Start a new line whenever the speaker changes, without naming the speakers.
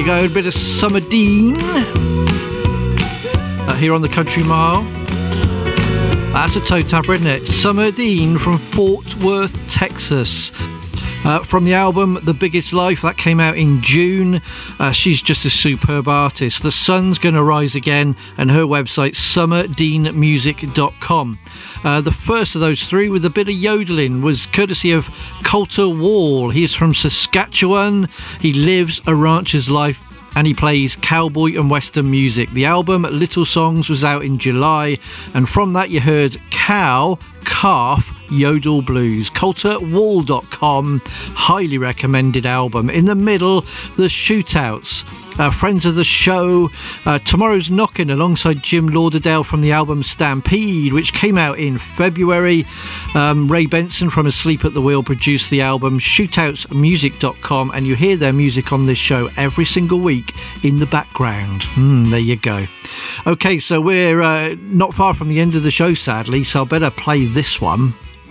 you go, a bit of Summer Dean here on the Country Mile. That's a toe tapper, isn't it? Summer Dean from Fort Worth, Texas. From the album The Biggest Life, that came out in June. She's just a superb artist. The sun's going to rise again, and her website summerdeanmusic.com. The first of those three with a bit of yodeling was courtesy of Colter Wall. He's from Saskatchewan. He lives a rancher's life and he plays cowboy and western music. The album Little Songs was out in July, and from that you heard Cow, Calf, Yodel Blues. CoulterWall.com, highly recommended album. In the middle, The Shootouts, friends of the show. Tomorrow's Knocking alongside Jim Lauderdale from the album Stampede, which came out in February. Ray Benson from Asleep at the Wheel produced the album. Shootoutsmusic.com, and you hear their music on this show every single week in the background. There you go. Okay, so we're not far from the end of the show, sadly, so I better play this one.